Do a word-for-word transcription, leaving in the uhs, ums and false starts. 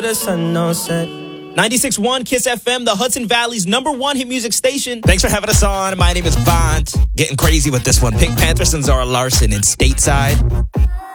the sun don't set. ninety-six point one Kiss F M, the Hudson Valley's number one hit music station. Thanks for having us on. My name is Bont. Getting crazy with this one. Pink Panther, Zara Larson in Stateside.